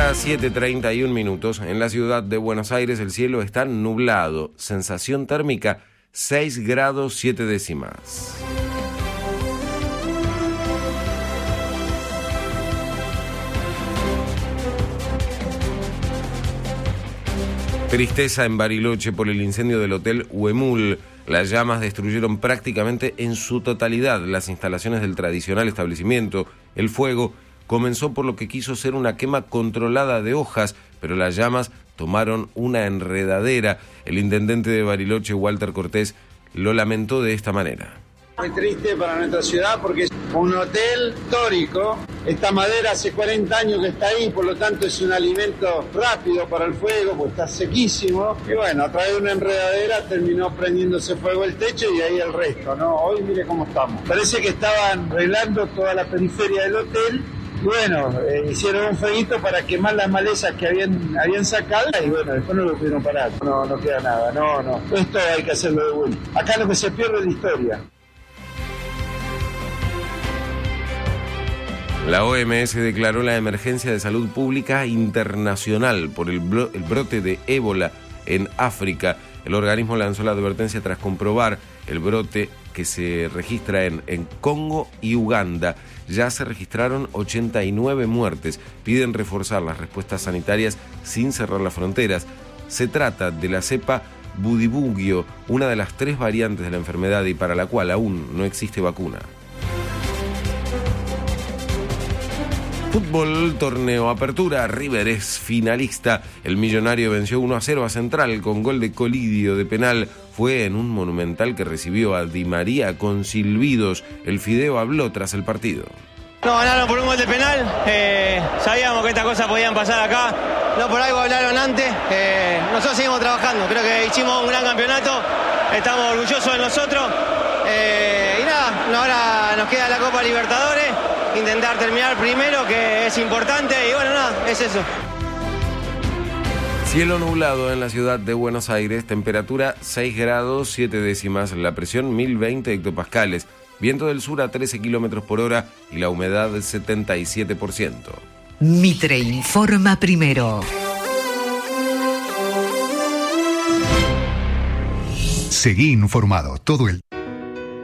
las 7:31 minutos. En la ciudad de Buenos Aires el cielo está nublado. Sensación térmica 6 grados 7 décimas. Tristeza en Bariloche por el incendio del Hotel Huemul. Las llamas destruyeron prácticamente en su totalidad las instalaciones del tradicional establecimiento. El fuego comenzó por lo que quiso ser una quema controlada de hojas, pero las llamas tomaron una enredadera. El intendente de Bariloche, Walter Cortés, lo lamentó de esta manera. Muy triste para nuestra ciudad porque es un hotel histórico. Esta madera hace 40 años que está ahí, por lo tanto es un alimento rápido para el fuego, porque está sequísimo. Y bueno, a través de una enredadera terminó prendiéndose fuego el techo y ahí el resto, ¿no? Hoy mire cómo estamos. Parece que estaban arreglando toda la periferia del hotel. Bueno, hicieron un fueguito para quemar las malezas que habían sacado y bueno, después no lo pudieron parar. No queda nada, no. Esto hay que hacerlo de vuelta. Acá lo que se pierde es la historia. La OMS declaró la emergencia de salud pública internacional por el brote de ébola en África. El organismo lanzó la advertencia tras comprobar el brote que se registra en Congo y Uganda. Ya se registraron 89 muertes. Piden reforzar las respuestas sanitarias sin cerrar las fronteras. Se trata de la cepa Budibugyo, una de las 3 variantes de la enfermedad y para la cual aún no existe vacuna. Fútbol, torneo Apertura, River es finalista. El Millonario venció 1-0 a Central con gol de Colidio de penal. Fue en un Monumental que recibió a Di María con silbidos. El Fideo habló tras el partido. No ganaron por un gol de penal. Sabíamos que estas cosas podían pasar acá. No por algo hablaron antes. Nosotros seguimos trabajando. Creo que hicimos un gran campeonato. Estamos orgullosos de nosotros. Y nada, ahora nos queda la Copa Libertadores. Intentar terminar primero, que es importante, y bueno, nada, es eso. Cielo nublado en la ciudad de Buenos Aires, temperatura 6 grados 7 décimas, la presión 1020 hectopascales, viento del sur a 13 kilómetros por hora y la humedad 77%. Mitre informa primero. Seguí informado todo el